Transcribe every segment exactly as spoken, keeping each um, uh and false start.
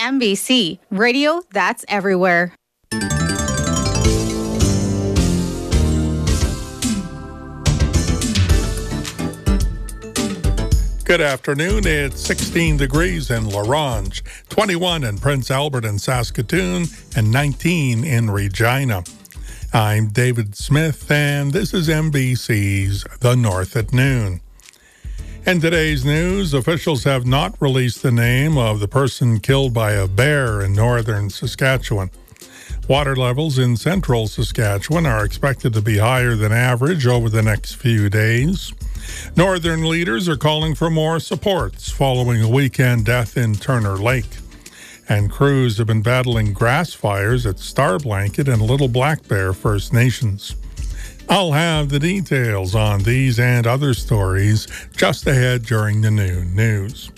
M B C, radio that's everywhere. Good afternoon. It's sixteen degrees in La Ronge, twenty-one in Prince Albert and Saskatoon, and nineteen in Regina. I'm David Smith, and this is M B C's The North at Noon. In today's news, officials have not released the name of the person killed by a bear in northern Saskatchewan. Water levels in central Saskatchewan are expected to be higher than average over the next few days. Northern leaders are calling for more supports following a weekend death in Turner Lake. And crews have been battling grass fires at Star Blanket and Little Black Bear First Nations. I'll have the details on these and other stories just ahead during the noon news.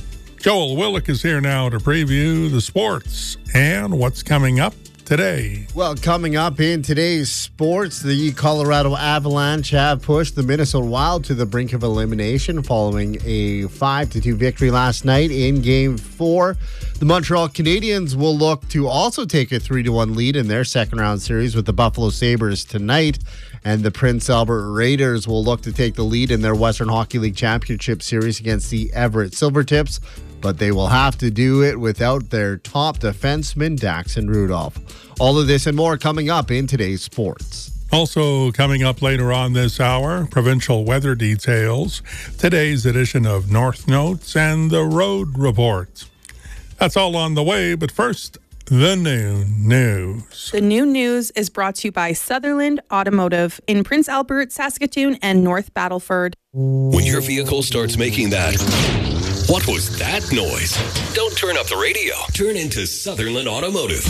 Joel Willick is here now to preview the sports and what's coming up today. Well, coming up in today's sports, the Colorado Avalanche have pushed the Minnesota Wild to the brink of elimination following a five to two victory last night in Game four. The Montreal Canadiens will look to also take a three to one lead in their second-round series with the Buffalo Sabres tonight. And the Prince Albert Raiders will look to take the lead in their Western Hockey League Championship Series against the Everett Silvertips. But they will have to do it without their top defenseman, Daxon Rudolph. All of this and more coming up in today's sports. Also coming up later on this hour, provincial weather details, today's edition of North Notes, and the Road Report. That's all on the way, but first, the noon news. The noon news is brought to you by Sutherland Automotive in Prince Albert, Saskatoon, and North Battleford. When your vehicle starts making that... what was that noise? Don't turn up the radio. Turn into Sutherland Automotive.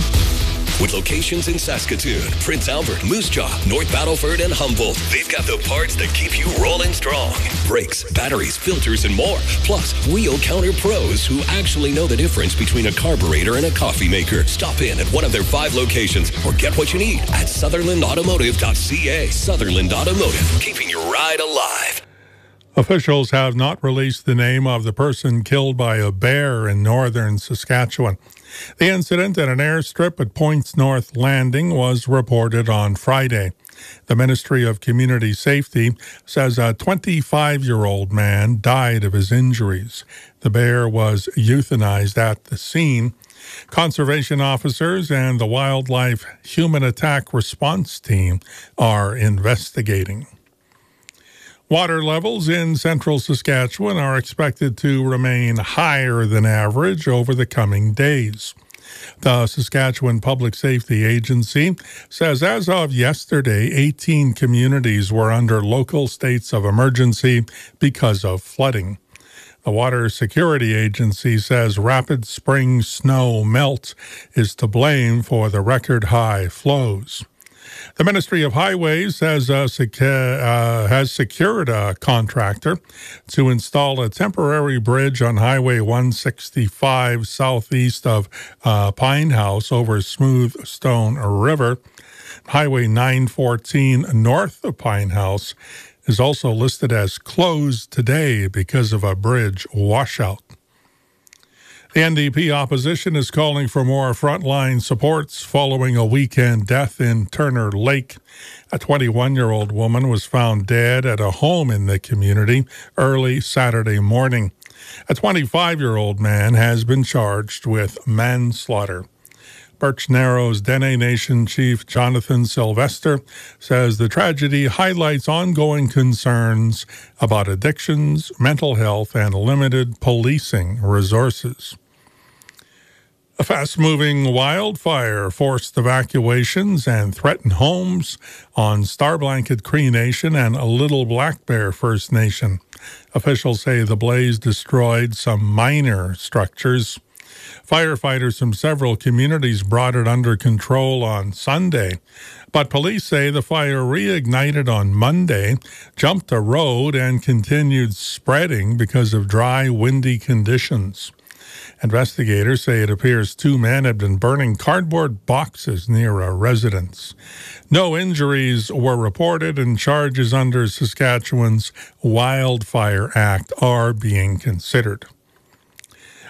With locations in Saskatoon, Prince Albert, Moose Jaw, North Battleford, and Humboldt, they've got the parts that keep you rolling strong. Brakes, batteries, filters, and more. Plus, wheel counter pros who actually know the difference between a carburetor and a coffee maker. Stop in at one of their five locations or get what you need at sutherland automotive dot c a. Sutherland Automotive, keeping your ride alive. Officials have not released the name of the person killed by a bear in northern Saskatchewan. The incident at an airstrip at Points North Landing was reported on Friday. The Ministry of Community Safety says a twenty-five-year-old man died of his injuries. The bear was euthanized at the scene. Conservation officers and the Wildlife Human Attack Response Team are investigating. Water levels in central Saskatchewan are expected to remain higher than average over the coming days. The Saskatchewan Public Safety Agency says as of yesterday, eighteen communities were under local states of emergency because of flooding. The Water Security Agency says rapid spring snow melt is to blame for the record high flows. The Ministry of Highways has, uh, secu- uh, has secured a contractor to install a temporary bridge on Highway one sixty-five southeast of uh, Pine House over Smooth Stone River. Highway nine fourteen north of Pine House is also listed as closed today because of a bridge washout. The N D P opposition is calling for more frontline supports following a weekend death in Turner Lake. A twenty-one-year-old woman was found dead at a home in the community early Saturday morning. A twenty-five-year-old man has been charged with manslaughter. Birch Narrows Dene Nation Chief Jonathan Sylvester says the tragedy highlights ongoing concerns about addictions, mental health, and limited policing resources. A fast-moving wildfire forced evacuations and threatened homes on Star Blanket Cree Nation and Little Black Bear First Nation. Officials say the blaze destroyed some minor structures. Firefighters from several communities brought it under control on Sunday, but police say the fire reignited on Monday, jumped a road, and continued spreading because of dry, windy conditions. Investigators say it appears two men had been burning cardboard boxes near a residence. No injuries were reported, and charges under Saskatchewan's Wildfire Act are being considered.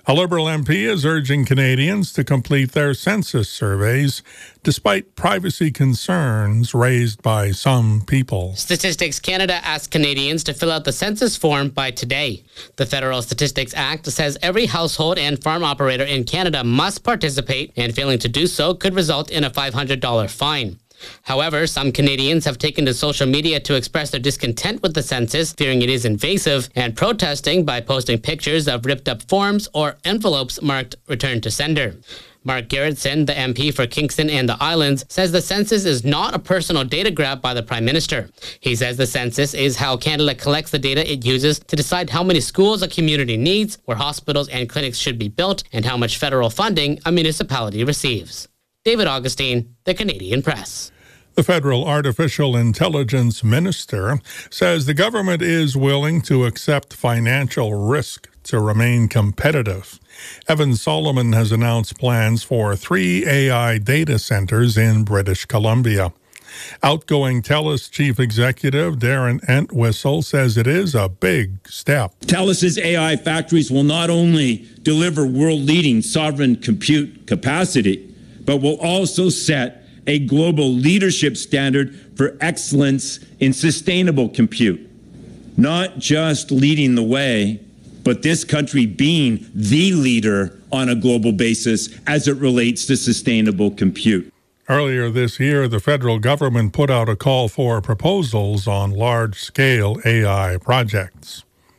A Liberal M P is urging Canadians to complete their census surveys despite privacy concerns raised by some people. Statistics Canada asked Canadians to fill out the census form by today. The Federal Statistics Act says every household and farm operator in Canada must participate, and failing to do so could result in a five hundred dollars fine. However, some Canadians have taken to social media to express their discontent with the census, fearing it is invasive, and protesting by posting pictures of ripped-up forms or envelopes marked Return to Sender. Mark Gerritsen, the M P for Kingston and the Islands, says the census is not a personal data grab by the Prime Minister. He says the census is how Canada collects the data it uses to decide how many schools a community needs, where hospitals and clinics should be built, and how much federal funding a municipality receives. David Augustine, The Canadian Press. The federal artificial intelligence minister says the government is willing to accept financial risk to remain competitive. Evan Solomon has announced plans for three A I data centers in British Columbia. Outgoing TELUS chief executive Darren Entwistle says it is a big step. TELUS's A I factories will not only deliver world-leading sovereign compute capacity, but will also set a global leadership standard for excellence in sustainable compute. Not just leading the way, but this country being the leader on a global basis as it relates to sustainable compute. Earlier this year, the federal government put out a call for proposals on large-scale A I projects.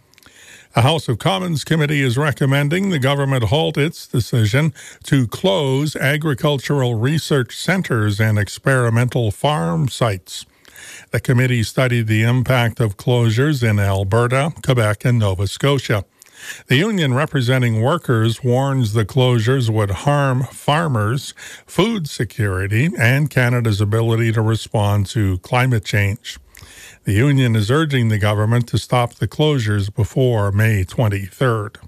A House of Commons committee is recommending the government halt its decision to close agricultural research centers and experimental farm sites. The committee studied the impact of closures in Alberta, Quebec, and Nova Scotia. The union representing workers warns the closures would harm farmers, food security, and Canada's ability to respond to climate change. The union is urging the government to stop the closures before May twenty-third.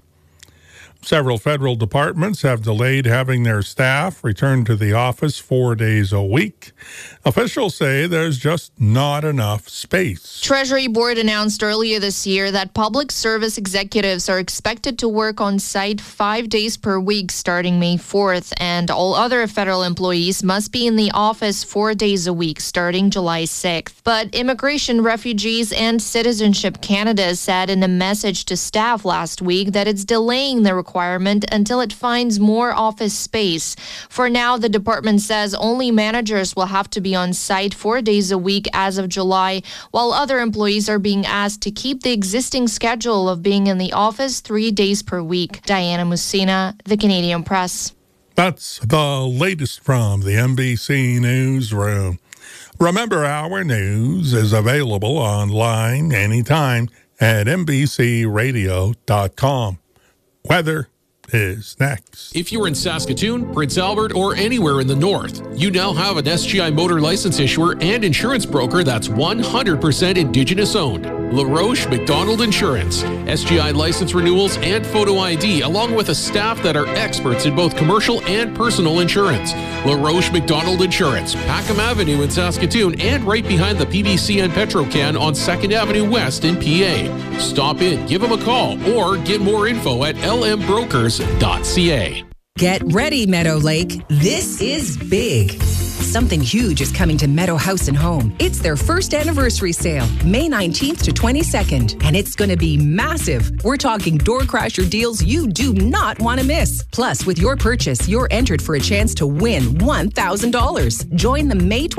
Several federal departments have delayed having their staff return to the office four days a week. Officials say there's just not enough space. Treasury Board announced earlier this year that public service executives are expected to work on site five days per week starting May fourth, and all other federal employees must be in the office four days a week starting July sixth. But Immigration, Refugees, and Citizenship Canada said in a message to staff last week that it's delaying the requirement until it finds more office space. For now, the department says only managers will have to be on site four days a week as of July, while other employees are being asked to keep the existing schedule of being in the office three days per week. Diana Musina, The Canadian Press. That's the latest from the N B C Newsroom. Remember, our news is available online anytime at N B C radio dot com. Weather is next. If you're in Saskatoon, Prince Albert, or anywhere in the north, you now have an S G I Motor license issuer and insurance broker that's one hundred percent Indigenous owned. LaRoche McDonald Insurance. S G I license renewals and photo I D, along with a staff that are experts in both commercial and personal insurance. LaRoche McDonald Insurance, Packham Avenue in Saskatoon, and right behind the P B C and Petrocan on second Avenue West in P A. Stop in, give them a call, or get more info at l m brokers dot c a. Get ready, Meadow Lake. This is big. Something huge is coming to Meadow House and Home. It's their first anniversary sale, May nineteenth to twenty-second, and it's going to be massive. We're talking door crasher deals you do not want to miss. Plus, with your purchase, you're entered for a chance to win one thousand dollars. Join the May